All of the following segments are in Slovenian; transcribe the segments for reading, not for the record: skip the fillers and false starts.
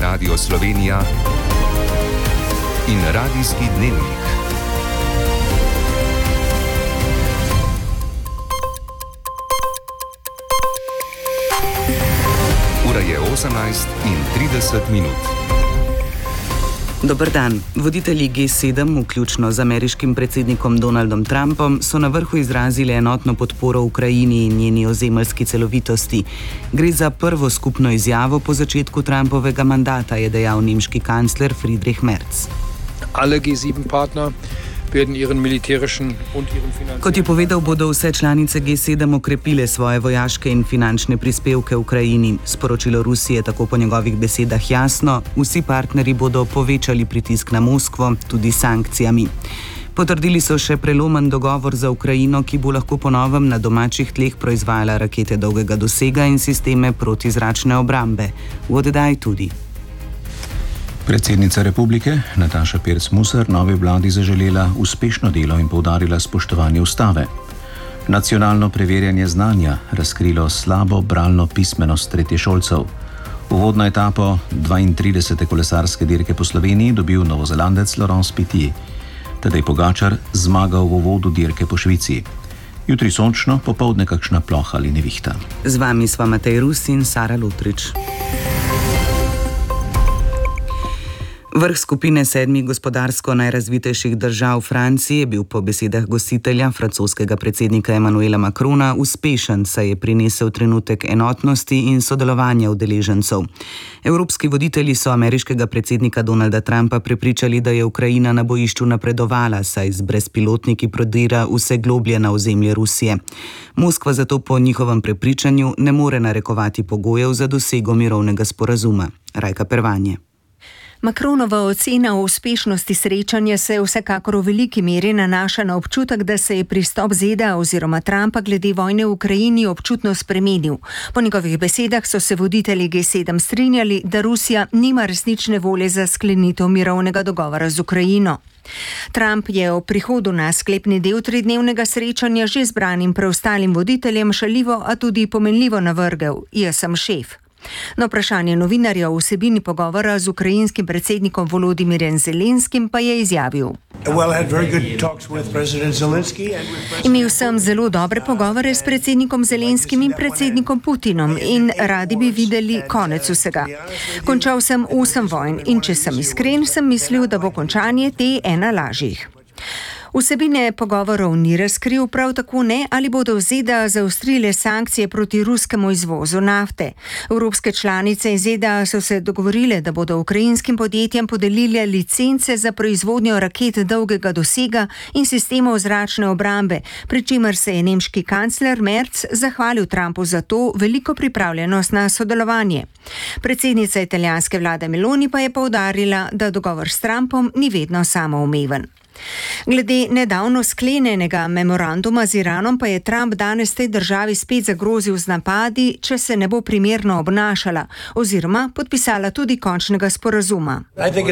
Radio Slovenija in Radijski dnevnik. Ura je 18:30. Dober dan. Voditelji G7, vključno z ameriškim predsednikom Donaldom Trumpom, so na vrhu izrazili enotno podporo Ukrajini in njeni ozemeljski celovitosti. Gre za prvo skupno izjavo po začetku Trumpovega mandata, je dejal nemški kancler Friedrich Merz. Alle G7-Partner werden ihren militärischen und ihren finanziellen... Kot je povedal, bodo vse članice G7 okrepile svoje vojaške in finančne prispevke v Ukrajini. Sporočilo Rusije je tako po njegovih besedah jasno, vsi partnerji bodo povečali pritisk na Moskvo, tudi s sankcijami. Potrdili so še prelomen dogovor za Ukrajino, ki bo lahko po novem na domačih tleh proizvajala rakete dolgega dosega in sisteme protizračne obrambe. V oddaji tudi. Predsednica republike Nataša Pirc-Musar novi vladi zaželela uspešno delo in poudarila spoštovanje ustave. Nacionalno preverjanje znanja razkrilo slabo bralno pismenost tretješolcev. Uvodno etapo 32. kolesarske dirke po Sloveniji dobil Novozelandec Laurent Pittier. Tadej Pogačar zmagal v uvodu dirke po Švici. Jutri sončno, popoldne kakšna ploha ali nevihta. Z vami sva Matej Rus in Sara Lutrič. Vrh skupine 7 gospodarsko najrazvitejših držav Francije je bil po besedah gostitelja, francoskega predsednika Emmanuela Macrona, uspešen, saj je prinesel trenutek enotnosti in sodelovanja udeležencev. Evropski voditelji so ameriškega predsednika Donalda Trumpa prepričali, da je Ukrajina na bojišču napredovala, saj z brezpilotniki prodira vse globlje na ozemlje Rusije. Moskva zato po njihovem prepričanju ne more narekovati pogojev za dosego mirovnega sporazuma. Rajka Pervanje. Macronova ocena o uspešnosti srečanja se vsekakor v veliki meri nanaša na občutek, da se je pristop ZDA oziroma Trumpa glede vojne v Ukrajini občutno spremenil. Po njegovih besedah so se voditelji G7 strinjali, da Rusija nima resnične volje za sklenitev mirovnega dogovora z Ukrajino. Trump je o prihodu na sklepni del tridnevnega srečanja že zbranim preostalim voditeljem šaljivo, a tudi pomenljivo navrgel: "Jaz sem šef." Na vprašanje novinarja o vsebini pogovora z ukrajinskim predsednikom Volodymyrjem Zelenskim pa je izjavil: "Imel sem zelo dobre pogovore s predsednikom Zelenskim in predsednikom Putinom in radi bi videli konec vsega. Končal sem 8 vojn in če sem iskren, sem mislil, da bo končanje te ena lažjih." Vsebine pogovorov ni razkril, prav tako ne, ali bodo v ZDA zaostrile sankcije proti ruskemu izvozu nafte. Evropske članice in ZDA so se dogovorile, da bodo ukrajinskim podjetjem podelile licence za proizvodnjo raket dolgega dosega in sistemov zračne obrambe, pri čemer se je nemški kancler Merz zahvalil Trumpu za to veliko pripravljenost na sodelovanje. Predsednica italijanske vlade Meloni pa je poudarila, da dogovor s Trumpom ni vedno samoumeven. Glede nedavno sklenjenega memoranduma z Iranom pa je Trump danes tej državi spet zagrozil z napadi, če se ne bo primerno obnašala oziroma podpisala tudi končnega sporazuma.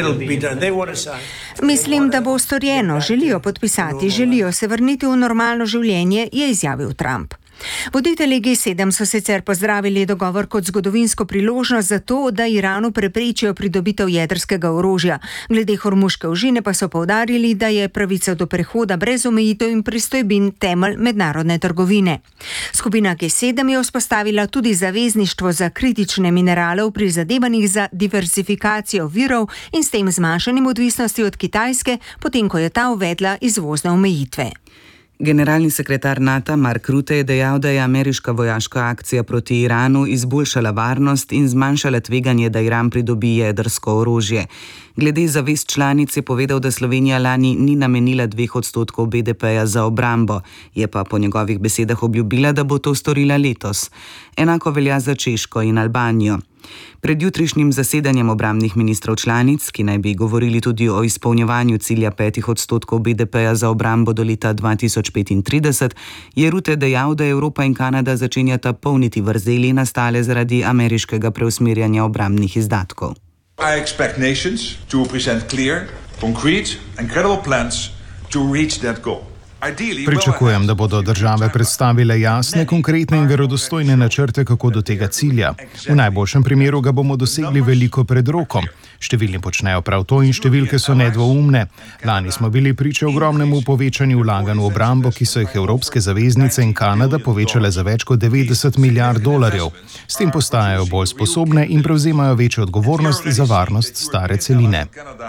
"Mislim, da bo storjeno, želijo podpisati, želijo se vrniti v normalno življenje," je izjavil Trump. Voditelji G7 so sicer pozdravili dogovor kot zgodovinsko priložnost za to, da Iranu preprečijo pridobitev jedrskega orožja. Glede Hormuške ožine pa so poudarili, da je pravica do prehoda brez omejitev in pristojbin temelj mednarodne trgovine. Skupina G7 je vzpostavila tudi zavezništvo za kritične minerale v prizadevanjih za diversifikacijo virov in s tem zmanjšanjem odvisnosti od Kitajske, potem ko je ta uvedla izvozne omejitve. Generalni sekretar NATO Mark Rutte je dejal, da je ameriška vojaška akcija proti Iranu izboljšala varnost in zmanjšala tveganje, da Iran pridobi jedrsko orožje. Glede zavez članic je povedal, da Slovenija lani ni namenila 2% BDP-ja za obrambo, je pa po njegovih besedah obljubila, da bo to storila letos. Enako velja za Češko in Albanijo. Pred jutrišnjim zasedanjem obrambnih ministrov članic, ki naj bi govorili tudi o izpolnjevanju cilja 5% BDP-ja za obrambo do leta 2035, je Rutte dejal, da Evropa in Kanada začenjata polniti vrzeli nastale zaradi ameriškega preusmerjanja obrambnih izdatkov. I expect nations to present clear, concrete and credible plans to reach that goal. Pričakujem, da bodo države predstavile jasne, konkretne in verodostojne načrte, kako do tega cilja. V najboljšem primeru ga bomo dosegli veliko pred rokom. Številni počnejo prav to in številke so nedvoumne. Lani smo bili priče ogromnemu povečanju vlaganj v obrambo, ki so jih evropske zaveznice in Kanada povečale za več kot 90 milijard dolarjev. S tem postajajo bolj sposobne in prevzemajo večjo odgovornost za varnost stare celine.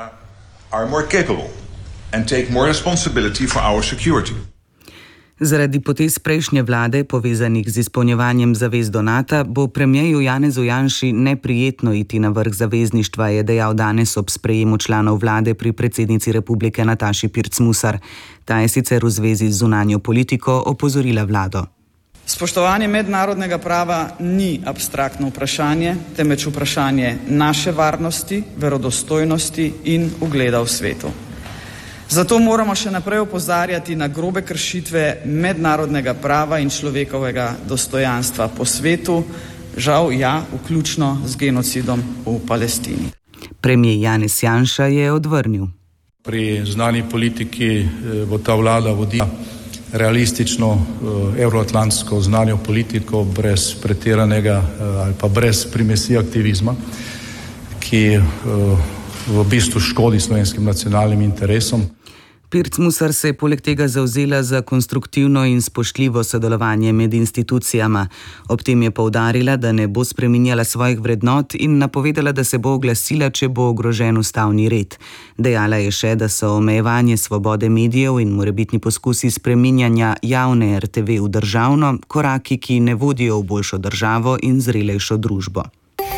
Zaradi potez prejšnje vlade, povezanih z izpolnjevanjem zavez do NATO, bo premierju Janezu Janši neprijetno iti na vrh zavezništva, je dejal danes ob sprejemu članov vlade pri predsednici republike Nataši Pirc Musar. Ta je sicer v zvezi z zunanjo politiko opozorila vlado. Spoštovanje mednarodnega prava ni abstraktno vprašanje, temveč vprašanje naše varnosti, verodostojnosti in ugleda v svetu. Zato moramo še naprej opozarjati na grobe kršitve mednarodnega prava in človekovega dostojanstva po svetu, žal vključno z genocidom v Palestini. Premijer Janez Janša je odvrnil. Pri zunanji politiki bo ta vlada vodila realistično evroatlantsko zunanjo politiko brez pretiranega ali pa brez primesi aktivizma, ki v bistvu škodi slovenskim nacionalnim interesom. Pirc Musar se je poleg tega zavzela za konstruktivno in spoštljivo sodelovanje med institucijama. Ob tem je poudarila, da ne bo spreminjala svojih vrednot in napovedala, da se bo oglasila, če bo ogrožen ustavni red. Dejala je še, da so omejevanje svobode medijev in morebitni poskusi spreminjanja javne RTV v državno koraki, ki ne vodijo v boljšo državo in zrelejšo družbo.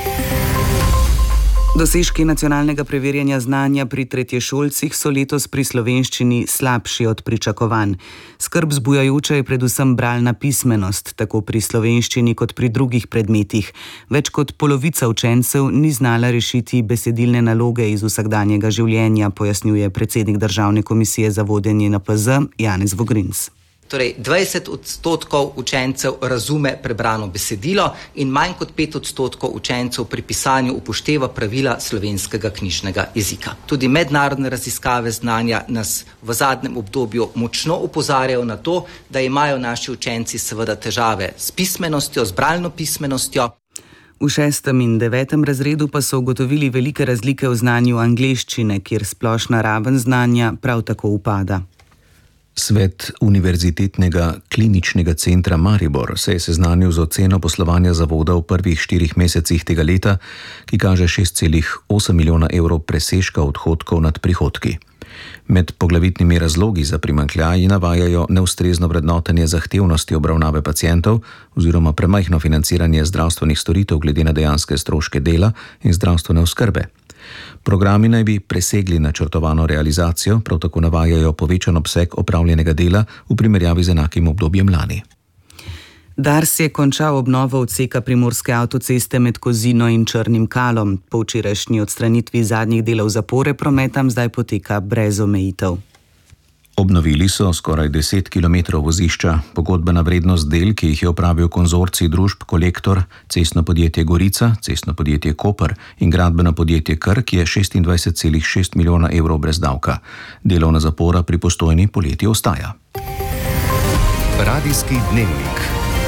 Dosežki nacionalnega preverjanja znanja pri tretješolcih so letos pri slovenščini slabši od pričakovanj. Skrb zbujajoča je predvsem bralna pismenost, tako pri slovenščini kot pri drugih predmetih. Več kot polovica učencev ni znala rešiti besedilne naloge iz vsakdanjega življenja, pojasnjuje predsednik Državne komisije za vodenje NPZ Janez Vogrinc. Torej 20% učencev razume prebrano besedilo in manj kot 5% učencev pri pisanju upošteva pravila slovenskega knjižnega jezika. Tudi mednarodne raziskave znanja nas v zadnjem obdobju močno opozarjajo na to, da imajo naši učenci seveda težave s pismenostjo, z bralno pismenostjo. V 6. in 9. razredu pa so ugotovili velike razlike v znanju angleščine, kjer splošna raven znanja prav tako upada. Svet Univerzitetnega kliničnega centra Maribor se je seznanil z oceno poslovanja zavoda v prvih 4 mesecih tega leta, ki kaže 6,8 milijona evrov presežka odhodkov nad prihodki. Med poglavitnimi razlogi za primanjkljaji navajajo neustrezno vrednotenje zahtevnosti obravnave pacientov oziroma premajhno financiranje zdravstvenih storitev glede na dejanske stroške dela in zdravstvene oskrbe. Programi naj bi presegli načrtovano realizacijo, prav tako navajajo povečan obseg opravljenega dela v primerjavi z enakim obdobjem lani. Dars je končal obnovo odseka primorske avtoceste med Kozino in Črnim Kalom. Po včerajšnji odstranitvi zadnjih delov zapore promet tam zdaj poteka brez omejitev. Obnovili so skoraj 10 km vozišča, pogodbena vrednost del, ki jih je opravil konzorcij družb Kolektor, cestno podjetje Gorica, cestno podjetje Koper in gradbeno podjetje Krk je 26,6 milijona evrov brez davka. Delovna zapora pri Postojni poleti ostaja. Radijski dnevnik.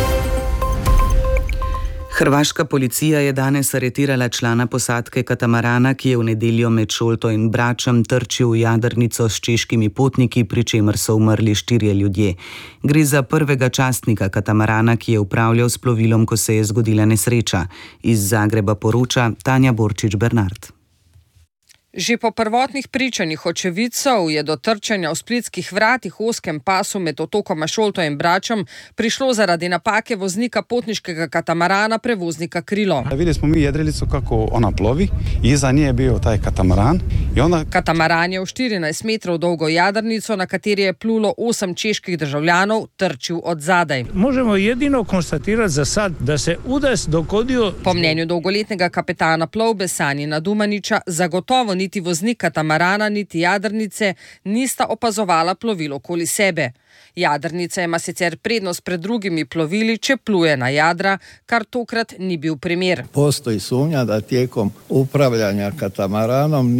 Hrvaška policija je danes aretirala člana posadke katamarana, ki je v nedeljo med Šolto in Bračem trčil v jadrnico s češkimi potniki, pri čemer so umrli 4 ljudje. Gre za prvega častnika katamarana, ki je upravljal s plovilom, ko se je zgodila nesreča. Iz Zagreba poroča Tanja Borčič Bernard. Že po prvotnih pričanjih očevidcev je do trčanja v splitskih vratih v ozkem pasu med otokoma Šolto in Bračem prišlo zaradi napake voznika potniškega katamarana prevoznika Krilo. Videli smo mi jedrilicu kako ona plovi, iza nje je bio taj katamaran. Katamaran je v 14 metrov dolgo jadrnico, na kateri je plulo 8 čeških državljanov, trčil od zadaj. Možemo jedino konstatirati za sad, da se udes dogodio. Po mnenju dolgoletnega kapetana plovbe Sanjina Dumaniča zagotovo niti voznik katamarana, niti jadrnice nista opazovala plovilo okoli sebe. Jadrnica ima sicer prednost pred drugimi plovili, če pluje na jadra, kar tokrat ni bil primer. Postoji sumnja da tijekom upravljanja katamaranom nisu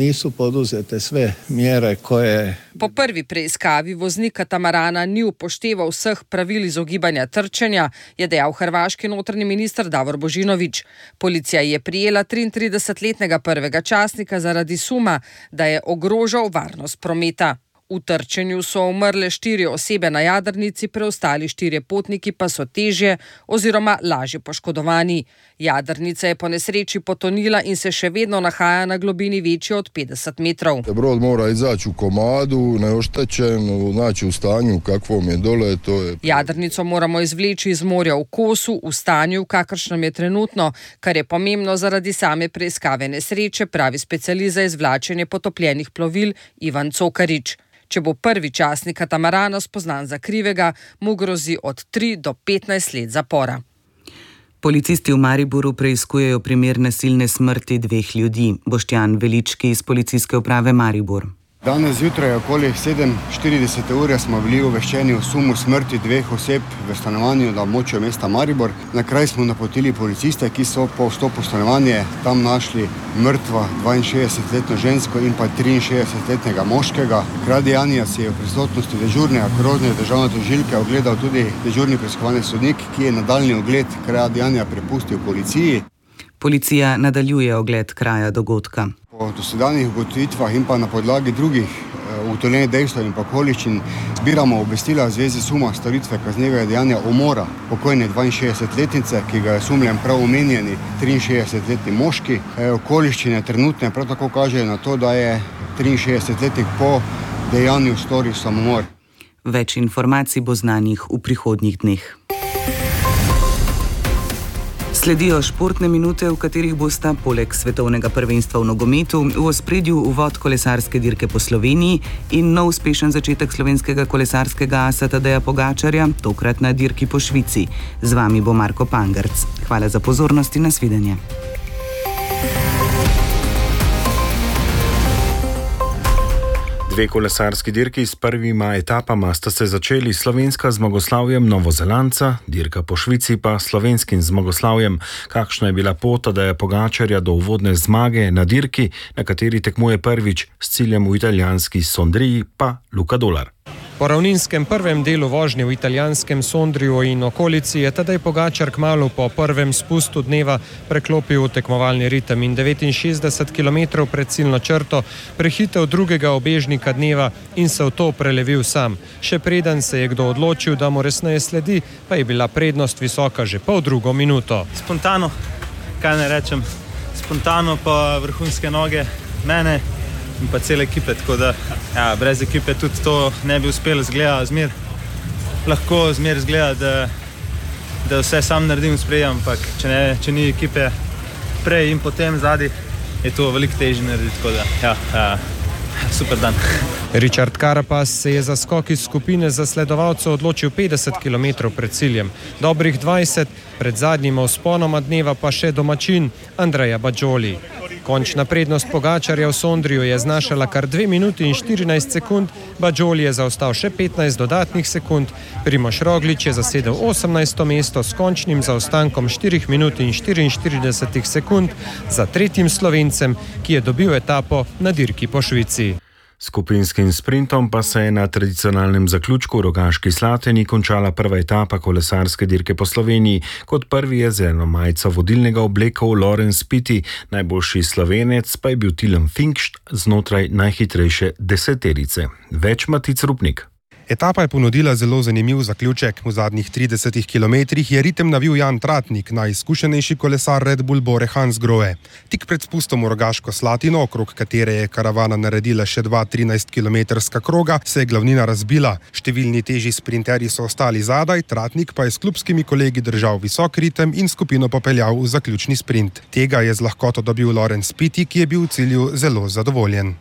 poduzete sve mjere koje... Po prvi preiskavi voznik katamarana ni upošteval vseh pravil izogibanja trčenja, je dejal hrvaški notranji minister Davor Božinović. Policija je prijela 33-letnega prvega častnika zaradi suma, da je ogrožal varnost prometa. V trčenju so umrle 4 osebe na jadrnici, preostali 4 potniki pa so težje oziroma lažje poškodovani. Jadrnica je po nesreči potonila in se še vedno nahaja na globini večji od 50 metrov. Brod mora izaći u komadu, neoštećen, znači u stanju kakvom je dole. Jadrnico moramo izvleči iz morja v kosu, v stanju, v kakršnem je trenutno, kar je pomembno zaradi same preiskave nesreče, pravi specialist za izvlačenje potopljenih plovil Ivan Cokarič. Če bo prvi častnik katamarana spoznan za krivega, mu grozi od 3 do 15 let zapora. Policisti v Mariboru preiskujejo primer nasilne smrti 2 ljudi. Boštjan Velički iz Policijske uprave Maribor. Danes zjutraj okoli 7:40 ure smo bili obveščeni o sumu smrti 2 oseb v stanovanju na območju mesta Maribor. Na kraj smo napotili policiste, ki so po vstopu v stanovanje tam našli mrtva 62-letno žensko in pa 63-letnega moškega. Kraj dejanja si je v prisotnosti dežurne okrožne državne tožilke ogledal tudi dežurni preiskovalni sodnik, ki je nadaljnji ogled kraja dejanja prepustil policiji. Policija nadaljuje ogled kraja dogodka. Po dosedanjih ugotovitvah in pa na podlagi drugih ugotovljenih dejstev in okoliščin zbiramo obvestila v zvezi suma storitve kaznivega dejanja umora pokojne 62-letnice, ki ga je sumljen prav omenjeni 63-letni moški. Okoliščine trenutne prav tako kažejo na to, da je 63-letnik po dejanju storil samomor. Več informacij bo znanih v prihodnjih dneh. Sledijo športne minute, v katerih bosta poleg svetovnega prvenstva v nogometu v ospredju uvod kolesarske dirke po Sloveniji in nov uspešen začetek slovenskega kolesarskega asa Tadeja Pogačarja, tokrat na dirki po Švici. Z vami bo Marko Pangerc. Hvala za pozornost in nasvidenje. Dve kolesarski dirki s prvima etapama sta se začeli slovenska zmagoslavjem Novozelandca, dirka po Švici pa slovenskim zmagoslavjem. Kakšna je bila pot Tadeja Pogačarja do uvodne zmage na dirki, na kateri tekmuje prvič s ciljem v italijanski Sondriji, pa Luka Dolar. Po ravninskem prvem delu vožnje v italijanskem Sondriju in okolici je Tadej Pogačar kmalu po prvem spustu dneva preklopil v tekmovalni ritem in 69 km pred ciljno črto prehitel drugega ubežnika dneva in se v to prelevil sam. Še preden se je kdo odločil, da mu resneje sledi, pa je bila prednost visoka že poldrugo minuto. Spontano, kaj ne rečem, spontano pa vrhunske noge mene in pa cele ekipe, tako da brez ekipe tudi to ne bi uspelo, lahko zgleda, da vse sam naredim, sprejemam, ampak če ni ekipe prej in potem zadaj, je to veliko težje narediti, tako da super dan. Richard Carapaz se je za skok iz skupine zasledovalcev odločil 50 km pred ciljem. Dobrih 20 pred zadnjima vzponoma dneva pa še domačin Andreja Bajoli. Končna prednost Pogačarja v Sondriju je znašala kar 2 minuti in 14 sekund, Bajoli je zaostal še 15 dodatnih sekund, Primož Roglič je zasedel 18. mesto s končnim zaostankom 4 minut in 44 sekund za tretjim Slovencem, ki je dobil etapo na dirki po Švici. Skupinskim sprintom pa se je na tradicionalnem zaključku v Rogaški Slatini končala prva etapa kolesarske dirke po Sloveniji. Kot prvi je zeleno majico vodilnega oblekel Lorenz Pitti, najboljši Slovenec pa je bil Tilen Finkst znotraj najhitrejše deseterice. Več Matic Rupnik. Etapa je ponudila zelo zanimiv zaključek. V zadnjih 30 kilometrih je ritem navil Jan Tratnik, najizkušenejši kolesar Red Bull Bore Hansgrohe. Tik pred spustom v Rogaško Slatino, okrog katere je karavana naredila še 2 13-kilometrska kroga, se je glavnina razbila. Številni težji sprinterji so ostali zadaj, Tratnik pa je s klubskimi kolegi držal visok ritem in skupino popeljal v zaključni sprint. Tega je z lahkoto dobil Lorenz Pitti, ki je bil v cilju zelo zadovoljen.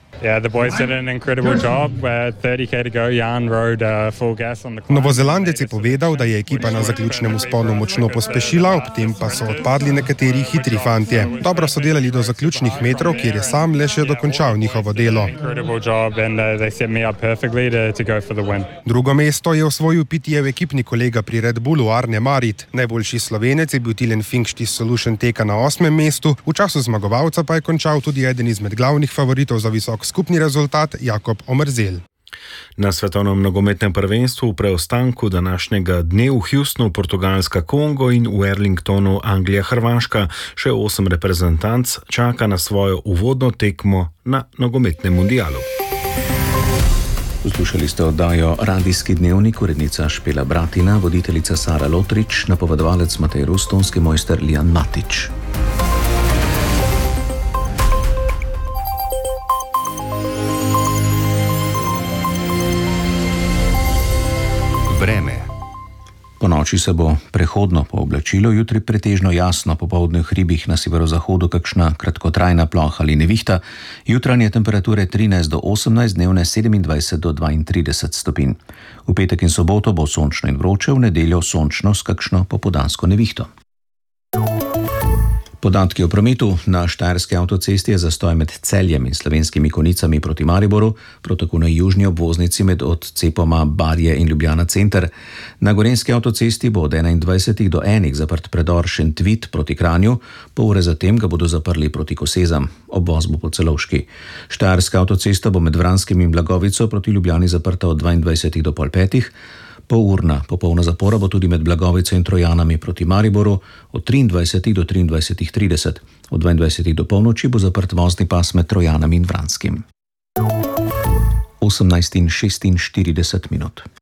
Novozelandec je povedal, da je ekipa na zaključnem vzponu močno pospešila, ob tem pa so odpadli nekateri hitri fantje. Dobro so delali do zaključnih metrov, kjer je sam le še dokončal njihovo delo. Drugo mesto je osvojil Pittijev ekipni kolega pri Red Bullu Arne Marit. Najboljši Slovenec je bil Tilen Finkst iz Solution Teka na 8. mestu, v času zmagovalca pa je končal tudi eden izmed glavnih favoritov za visok skupni rezultat Jakob Omerzel. Na svetovnem nogometnem prvenstvu v preostanku današnjega dne v Houstonu Portugalska Kongo in v Arlingtonu Anglija Hrvaška še 8 reprezentanc čaka na svojo uvodno tekmo na nogometnem mundialu. Poslušali ste oddajo Radijski dnevnik, urednica Špela Bratina, voditeljica Sara Lotrič, napovedovalec Matej Rus, tonski mojster Lijan Matič. Vreme. Po noči se bo prehodno pooblačilo, jutri pretežno jasno, popoldne v hribih na severozahodu kakšna kratkotrajna ploha ali nevihta, jutranje temperature 13 do 18, dnevne 27 do 32 stopinj. V petek in soboto bo sončno in vroče, v nedeljo sončno s kakšno popoldansko nevihto. Podatki o prometu. Na Štajerski avtocesti je zastoj med Celjem in Slovenskimi Konicami proti Mariboru, prav tako na južni obvoznici med odcepoma Barje in Ljubljana center. Na Gorenjski avtocesti bo od 21 do 1 zaprt predor Šentvit proti Kranju, pol ure zatem ga bodo zaprli proti Kosezam. Obvoz bo po Celovški. Štajerska avtocesta bo med Vranskim in Blagovico proti Ljubljani zaprta od 22 do pol 5. Polurna popolna zapora bo tudi med Blagovico in Trojanami proti Mariboru od 23 do 23:30. Od 22 do polnoči bo zaprt vozni pas med Trojanami in Vranskim. 18:46.